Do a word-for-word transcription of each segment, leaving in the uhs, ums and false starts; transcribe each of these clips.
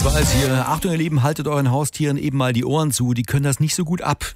weiß hier, Achtung ihr Lieben, haltet euren Haustieren eben mal die Ohren zu, die können das nicht so gut ab.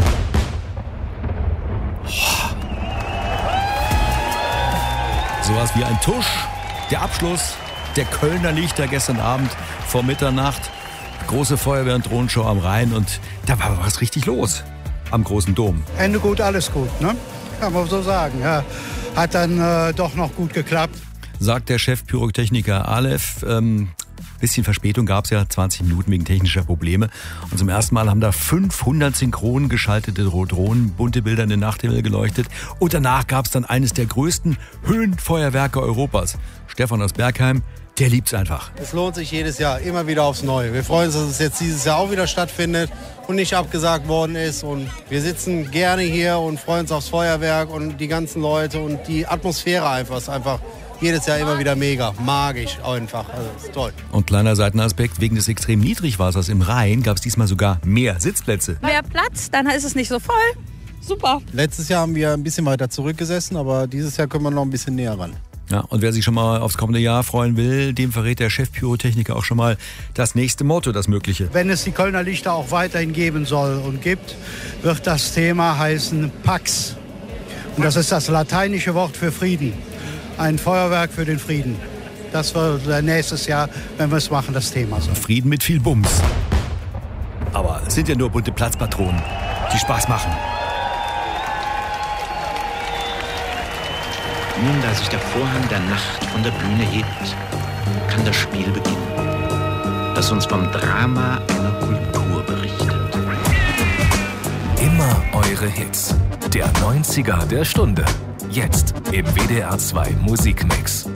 Sowas wie ein Tusch, der Abschluss der Kölner Lichter gestern Abend vor Mitternacht. Große Feuerwehr- und Drohnenshow am Rhein und da war was richtig los am Großen Dom. Ende gut, alles gut, ne? Kann man so sagen. Ja. Hat dann äh, doch noch gut geklappt. Sagt der Chef-Pyrotechniker Aleph. Ähm, bisschen Verspätung gab es ja, zwanzig Minuten wegen technischer Probleme. Und zum ersten Mal haben da fünfhundert synchron geschaltete Drohnen, bunte Bilder in den Nachthimmel geleuchtet. Und danach gab es dann eines der größten Höhenfeuerwerke Europas. Stefan aus Bergheim, der liebt's einfach. Es lohnt sich jedes Jahr, immer wieder aufs Neue. Wir freuen uns, dass es jetzt dieses Jahr auch wieder stattfindet und nicht abgesagt worden ist. Und wir sitzen gerne hier und freuen uns aufs Feuerwerk und die ganzen Leute und die Atmosphäre einfach. Ist einfach jedes Jahr immer wieder mega, magisch einfach. Also ist toll. Und kleiner Seitenaspekt, wegen des extremen Niedrigwassers im Rhein gab es diesmal sogar mehr Sitzplätze. Mehr Platz, dann ist es nicht so voll. Super. Letztes Jahr haben wir ein bisschen weiter zurückgesessen, aber dieses Jahr können wir noch ein bisschen näher ran. Ja, und wer sich schon mal aufs kommende Jahr freuen will, dem verrät der Chef-Pyrotechniker auch schon mal das nächste Motto, das Mögliche. Wenn es die Kölner Lichter auch weiterhin geben soll und gibt, wird das Thema heißen Pax. Und das ist das lateinische Wort für Frieden. Ein Feuerwerk für den Frieden. Das wird nächstes Jahr, wenn wir es machen, das Thema sein. Frieden mit viel Bums. Aber es sind ja nur bunte Platzpatronen, die Spaß machen. Nun, da sich der Vorhang der Nacht von der Bühne hebt, kann das Spiel beginnen, das uns vom Drama einer Kultur berichtet. Immer eure Hits. Der neunziger der Stunde. Jetzt im W D R zwei Musikmix.